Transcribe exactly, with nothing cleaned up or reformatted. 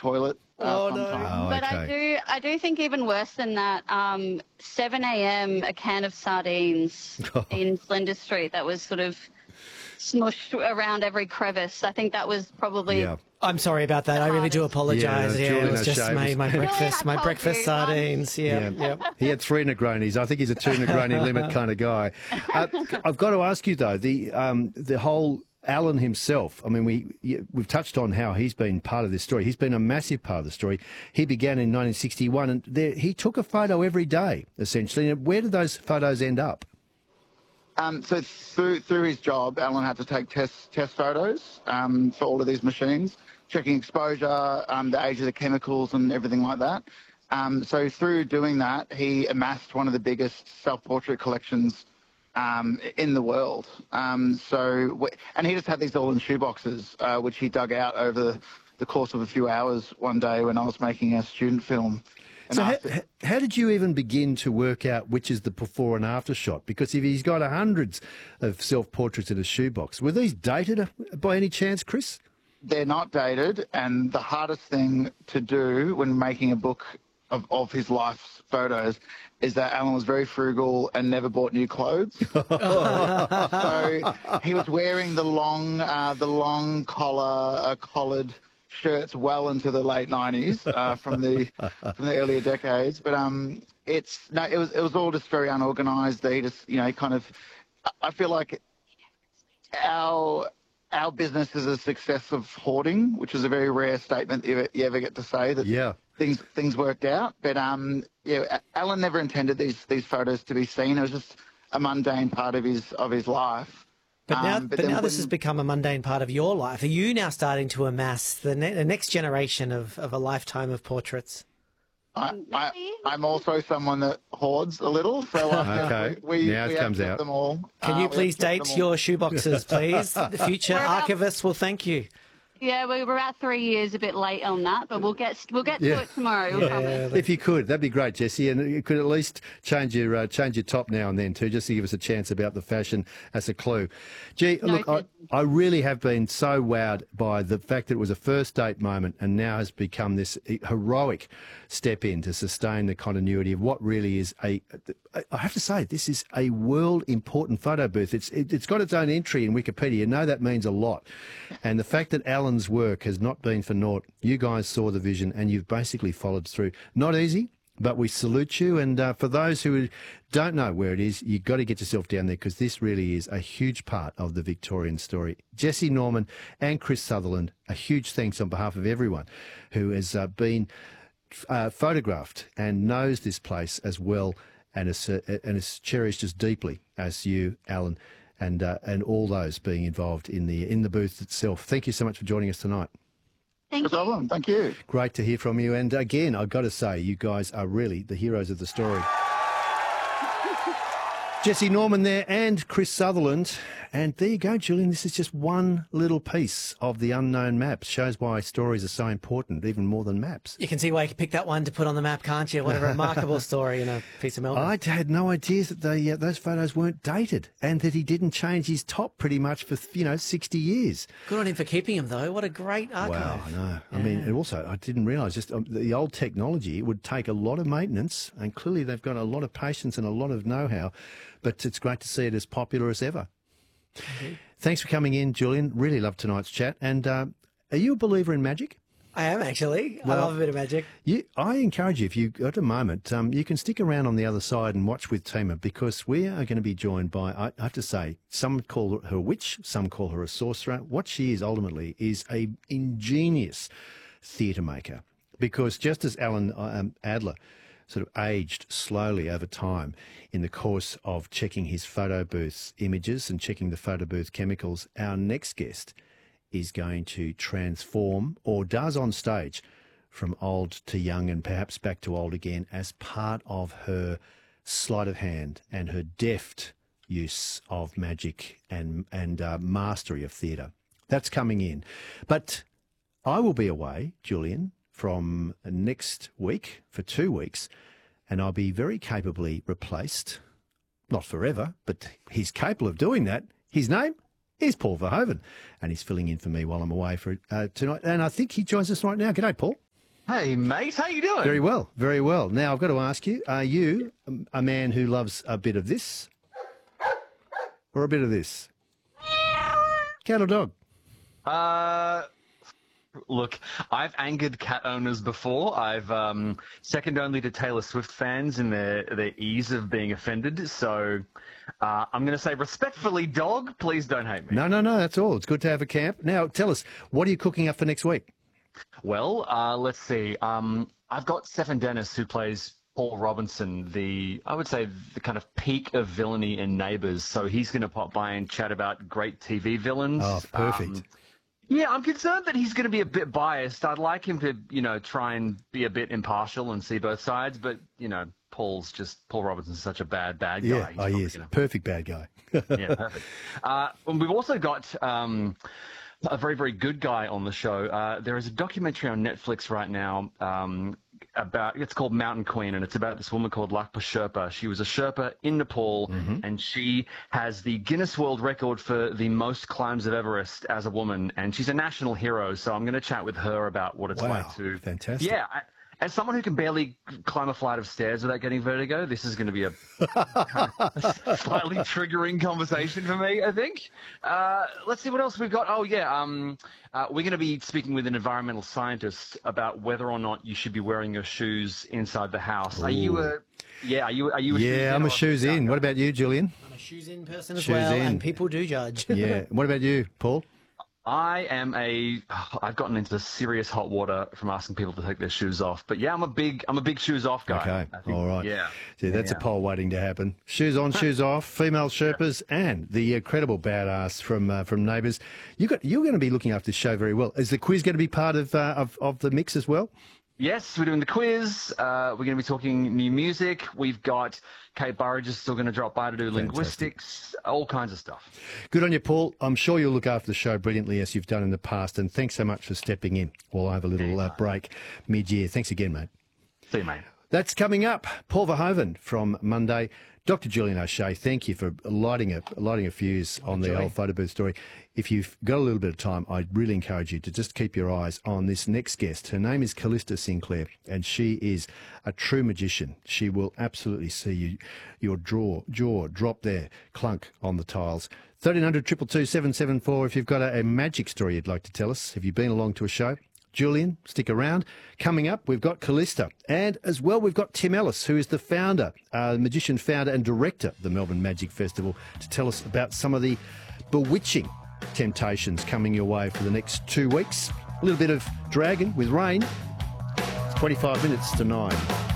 toilet uh, Oh, no. sometimes. Oh, But I okay. do, I do think even worse than that. Um, seven a.m. a can of sardines in Flinders Street that was sort of smushed around every crevice. I think that was probably. Yeah. I'm sorry about that. I really do hardest. apologise. Yeah, Yeah, Julian it was just O'Shea my, my was- breakfast, my I told breakfast you, um, sardines. Yeah, Yeah. yeah. He had three Negronis. I think he's a two Negroni limit kind of guy. Uh, I've got to ask you though, the um, the whole Alan himself. I mean, we y- we've touched on how he's been part of this story. He's been a massive part of the story. He began in nineteen sixty-one, and there, he took a photo every day, essentially. And where did those photos end up? Um, so through through his job, Alan had to take test test photos um, for all of these machines, checking exposure, um, the age of the chemicals, and everything like that. Um, so through doing that, he amassed one of the biggest self-portrait collections um, in the world. Um, so, w- and he just had these all in shoeboxes, uh, which he dug out over the course of a few hours one day when I was making a student film. And So how, asked it- how did you even begin to work out which is the before and after shot? Because if he's got hundreds of self-portraits in a shoebox, were these dated uh, by any chance, Chris? They're not dated, and the hardest thing to do when making a book of, of his life's photos is that Alan was very frugal and never bought new clothes. So he was wearing the long, uh, the long collar, uh, collared shirts well into the late nineties uh, from the from the earlier decades. But um, it's no, it was it was all just very unorganised. They just, you know, kind of. I feel like our our business is a success of hoarding, which is a very rare statement you ever, you ever get to say that Yeah. things things worked out. But um, yeah, Alan never intended these these photos to be seen. It was just a mundane part of his of his life. But now, Um, but then now this when- has become a mundane part of your life. Are you now starting to amass the, ne- the next generation of, of a lifetime of portraits? I, I, I'm also someone that hoards a little, so uh, Okay. we, Now it we have comes kept out. them all. Can Uh, you we have please kept date them all. your shoeboxes, please? The future We're about- archivists will thank you. Yeah, we were about three years a bit late on that, but we'll get we'll get Yeah. to it tomorrow. We promise. If you could, that'd be great, Jesse, and you could at least change your uh, change your top now and then too, just to give us a chance about the fashion as a clue. Gee, look, I, Noted. I really have been so wowed by the fact that it was a first date moment and now has become this heroic step in to sustain the continuity of what really is a. I have to say, this is a world important photo booth. It's it, it's got its own entry in Wikipedia. You know that means a lot, and the fact that Alan's work has not been for naught. You guys saw the vision and you've basically followed through. Not easy, but we salute you. And uh, for those who don't know where it is, you've got to get yourself down there because this really is a huge part of the Victorian story. Jesse Norman and Chris Sutherland, a huge thanks on behalf of everyone who has uh, been uh, photographed and knows this place as well and is, uh, and is cherished as deeply as you, Alan, and uh, and all those being involved in the in the booth itself. Thank you so much for joining us tonight. Thank No you. problem. Thank you. Great to hear from you. And again, I've got to say, you guys are really the heroes of the story. Jesse Norman there and Chris Sutherland. And there you go, Julian. This is just one little piece of the unknown maps. Shows why stories are so important, even more than maps. You can see why you can pick that one to put on the map, can't you? What a remarkable story in a piece of Melbourne. I had no idea that they, uh, those photos weren't dated and that he didn't change his top pretty much for, you know, sixty years. Good on him for keeping him, though. What a great archive. Wow, I know. I mean, and also, I didn't realise just um, the old technology, it would take a lot of maintenance, and clearly they've got a lot of patience and a lot of know-how, but it's great to see it as popular as ever. Mm-hmm. Thanks for coming in, Julian. Really loved tonight's chat. And uh, are you a believer in magic? I am, actually. I Well, love a bit of magic. You, I encourage you, if you at a moment, um, you can stick around on the other side and watch with Tima because we are going to be joined by, I have to say, some call her a witch, some call her a sorcerer. What she is ultimately is a ingenious theatre maker because just as Alan um, Adler sort of aged slowly over time in the course of checking his photo booth images and checking the photo booth chemicals, our next guest is going to transform, or does on stage, from old to young and perhaps back to old again as part of her sleight of hand and her deft use of magic and, and uh, mastery of theatre. That's coming in. But I will be away, Julian, from next week for two weeks, and I'll be very capably replaced. Not forever, but he's capable of doing that. His name is Paul Verhoeven, and he's filling in for me while I'm away for uh, tonight. And I think he joins us right now. G'day, Paul. Hey, mate, how you doing? Very well, very well. Now, I've got to ask you, are you a man who loves a bit of this or a bit of this? Cat or dog? Uh, look, I've angered cat owners before. I've um, second only to Taylor Swift fans in their, their ease of being offended. So uh, I'm going to say respectfully, dog, please don't hate me. No, no, no, that's all. It's good to have a camp. Now, tell us, what are you cooking up for next week? Well, uh, let's see. Um, I've got Stephen Dennis, who plays Paul Robinson, the, I would say, the kind of peak of villainy in Neighbours. So he's going to pop by and chat about great T V villains. Oh, perfect. Um, yeah, I'm concerned that he's going to be a bit biased. I'd like him to, you know, try and be a bit impartial and see both sides. But, you know, Paul's just, Paul Robinson's such a bad, bad guy. Yeah, He's oh, he is. gonna... Perfect bad guy. Yeah, perfect. Uh, and we've also got... Um, a very, very good guy on the show. Uh, there is a documentary on Netflix right now um, about, it's called Mountain Queen, and it's about this woman called Lakpa Sherpa. She was a Sherpa in Nepal, mm-hmm. and she has the Guinness World Record for the most climbs of Everest as a woman, and she's a national hero, so I'm going to chat with her about what it's wow, like to... fantastic. Yeah, I, as someone who can barely climb a flight of stairs without getting vertigo, this is going to be a kind of slightly triggering conversation for me, I think. Uh, let's see what else we've got. Oh, yeah. Um, uh, we're going to be speaking with an environmental scientist about whether or not you should be wearing your shoes inside the house. Ooh. Are you a... Yeah, are you, are you a yeah, shoes in? I'm a shoes in. What about you, Julian? I'm a shoes in person as shoes well, in. and people do judge. Yeah. What about you, Paul? I am a. I've gotten into serious hot water from asking people to take their shoes off. But yeah, I'm a big. I'm a big shoes off guy. Okay, all right. Yeah. See, that's yeah. a poll waiting to happen. Shoes on, shoes off. Female Sherpas and the incredible badass from uh, from Neighbours. You got. You're going to be looking after the show very well. Is the quiz going to be part of uh, of of the mix as well? Yes, we're doing the quiz. Uh, we're going to be talking new music. We've got Kate Burridge is still going to drop by to do Fantastic. linguistics, all kinds of stuff. Good on you, Paul. I'm sure you'll look after the show brilliantly as you've done in the past. And thanks so much for stepping in while I have a little uh, break mid-year. Thanks again, mate. See you, mate. That's coming up. Paul Verhoeven from Monday. Doctor Julian O'Shea, thank you for lighting a lighting a fuse on the old photo booth story. If you've got a little bit of time, I'd really encourage you to just keep your eyes on this next guest. Her name is Callista Sinclair, and she is a true magician. She will absolutely see you, your jaw, jaw drop there, clunk on the tiles. thirteen hundred, two two two, seven seven four if you've got a, a magic story you'd like to tell us. Have you been along to a show? Julian, stick around. Coming up, we've got Callista. And as well, we've got Tim Ellis, who is the founder, uh, magician founder and director of the Melbourne Magic Festival, to tell us about some of the bewitching temptations coming your way for the next two weeks. A little bit of Dragon with Rain. It's twenty-five minutes to nine.